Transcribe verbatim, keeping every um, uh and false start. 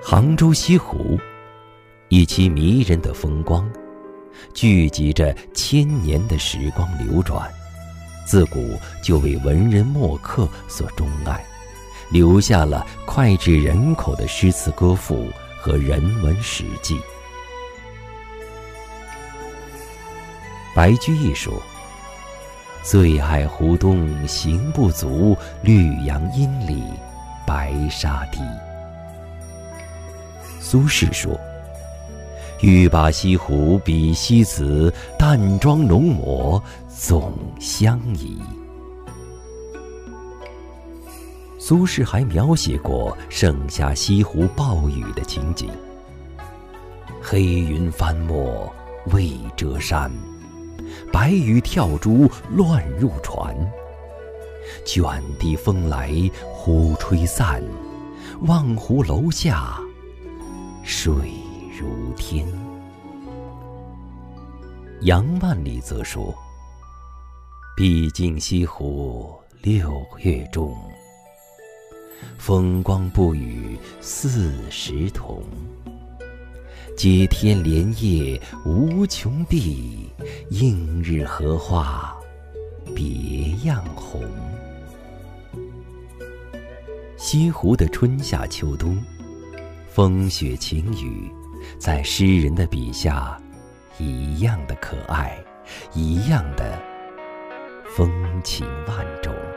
杭州西湖，一期迷人的风光，聚集着千年的时光流转，自古就为文人墨客所钟爱，留下了脍炙人口的诗词歌赋和人文史记。白居易说：“醉爱湖东行不足，绿杨阴里白沙堤。”苏轼说：“欲把西湖比西子，淡妆浓抹总相宜。”苏轼还描写过盛夏西湖暴雨的情景：“黑云翻墨未遮山，白鱼跳珠乱入船。卷地风来忽吹散，望湖楼下水如天。”杨万里则说：“毕竟西湖六月中，风光不与四时同。接天莲叶无穷碧，映日荷花别样红。”西湖的春夏秋冬，风雪晴雨，在诗人的笔下一样的可爱，一样的风情万种。